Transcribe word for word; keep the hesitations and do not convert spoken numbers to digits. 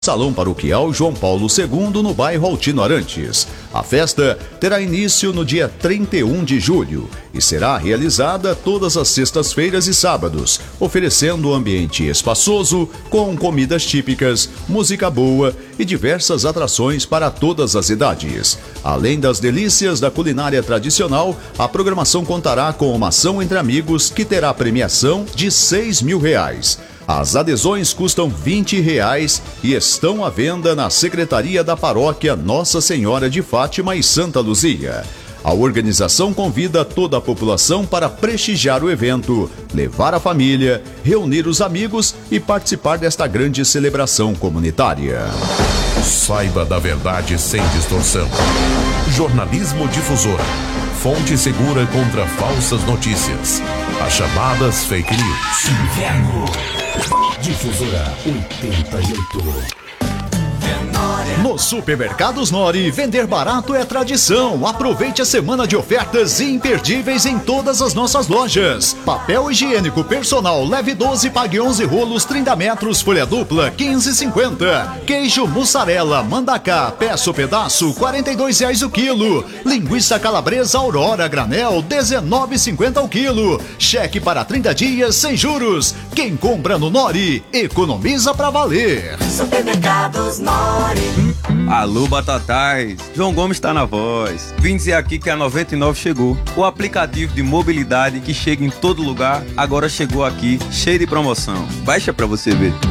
Salão Paroquial João Paulo segundo, no bairro Altino Arantes. A festa terá início no dia trinta e um de julho e será realizada todas as sextas-feiras e sábados, oferecendo um ambiente espaçoso, com comidas típicas, música boa e diversas atrações para todas as idades. Além das delícias da culinária tradicional, a programação contará com uma ação entre amigos que terá premiação de seis mil reais. As adesões custam vinte reais e estão à venda na Secretaria da Paróquia Nossa Senhora de Fátima e Santa Luzia. A organização convida toda a população para prestigiar o evento, levar a família, reunir os amigos e participar desta grande celebração comunitária. Saiba da verdade sem distorção. Jornalismo Difusora. Fonte segura contra falsas notícias. As chamadas fake news. Inverno. Difusora oitenta e oito. Nos supermercados Nori, vender barato é tradição. Aproveite a semana de ofertas imperdíveis em todas as nossas lojas. Papel higiênico personal leve doze, pague onze rolos, trinta metros, folha dupla, quinze e cinquenta. Queijo mussarela Mandacá, peça ou pedaço, quarenta e dois reais o quilo. Linguiça calabresa Aurora granel, dezenove e cinquenta o quilo. Cheque para trinta dias sem juros. Quem compra no Nori, economiza pra valer. Supermercados Nori. Alô, Batatais! João Gomes está na voz. Vim dizer aqui que a noventa e nove chegou. O aplicativo de mobilidade que chega em todo lugar, agora chegou aqui, cheio de promoção. Baixa pra você ver.